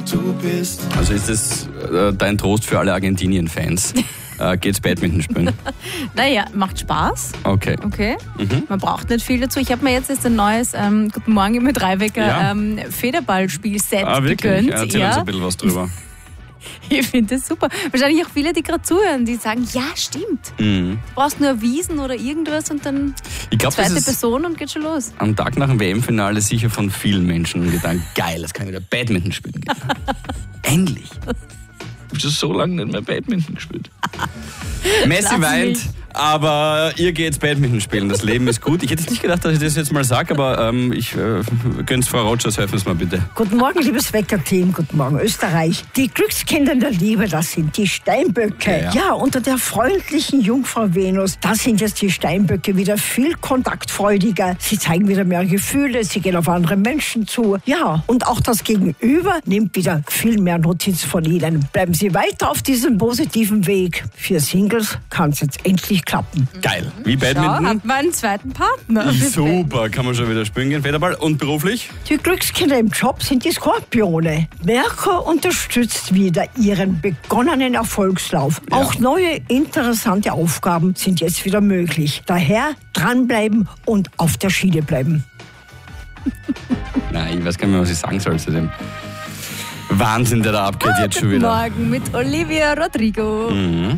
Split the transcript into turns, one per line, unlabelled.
du bist.
Also ist das dein Trost für alle Argentinien-Fans? Geht's Badminton spielen?
Naja, macht Spaß.
Okay.
Man braucht nicht viel dazu. Ich habe mir jetzt ein neues Guten Morgen mit Dreiwecker Federballspielset
Wirklich?
gegönnt.
Erzähl uns ein bisschen was drüber.
Ich finde das super. Wahrscheinlich auch viele, die gerade zuhören, die sagen, ja, stimmt. Du brauchst nur Wiesen oder irgendwas und dann
Ich glaub, das
zweite
ist
Person und geht schon los.
am Tag nach dem WM-Finale sicher von vielen Menschen gedacht, geil, das kann ich wieder Badminton spielen. Endlich. Ich habe schon so lange nicht mehr Badminton gespielt. Messi
Lass
weint,
mich.
aber ihr geht Badminton spielen. Das Leben ist gut. Ich hätte nicht gedacht, dass ich das jetzt mal sage, aber ich gönn's Frau Rogers, helfen Sie mal bitte.
Guten Morgen, liebes Wecker-Team. Guten Morgen, Österreich. Die Glückskinder der Liebe, das sind die Steinböcke.
Ja.
Ja, unter der freundlichen Jungfrau Venus, da sind jetzt die Steinböcke wieder viel kontaktfreudiger. Sie zeigen wieder mehr Gefühle, sie gehen auf andere Menschen zu. Ja, und auch das Gegenüber nimmt wieder viel mehr Notiz von ihnen. Bleiben Sie weiter auf diesem positiven Weg. Für Singles kann es jetzt endlich klappen.
Geil. Wie
Schau,
Badminton?
hat man einen zweiten Partner.
Super, kann man schon wieder spielen gehen, Federball. Und beruflich?
Die Glückskinder im Job sind die Skorpione. Merkur unterstützt wieder ihren begonnenen Erfolgslauf.
Ja.
Auch neue, interessante Aufgaben sind jetzt wieder möglich. Daher dranbleiben und auf der Schiene bleiben.
Nein, ich weiß gar nicht mehr, was ich sagen soll zu dem Wahnsinn, der da abgeht jetzt schon
Guten
wieder.
Morgen mit Olivia Rodrigo.